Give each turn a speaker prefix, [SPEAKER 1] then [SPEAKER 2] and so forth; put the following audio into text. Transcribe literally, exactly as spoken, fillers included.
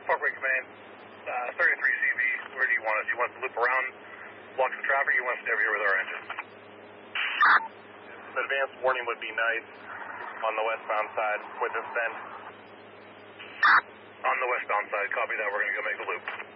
[SPEAKER 1] Parkway Command, uh, thirty-three C V, where do you want us? You want us to loop around, block some traffic, or you want us to stay over here with our engine?
[SPEAKER 2] Advanced warning would be nice on the westbound side with this bend.
[SPEAKER 1] On the westbound side, copy that, we're going to go make the loop.